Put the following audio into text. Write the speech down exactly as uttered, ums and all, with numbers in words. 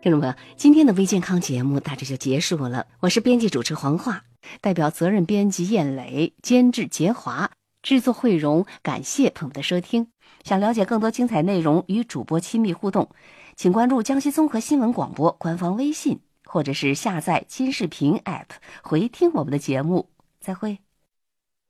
听众朋友，今天的微健康节目大致就结束了。我是编辑主持黄化，代表责任编辑燕磊，监制杰华，制作慧荣，感谢朋友的收听。想了解更多精彩内容与主播亲密互动，请关注江西综合新闻广播官方微信，或者是下载金视频 A P P 回听我们的节目。再会。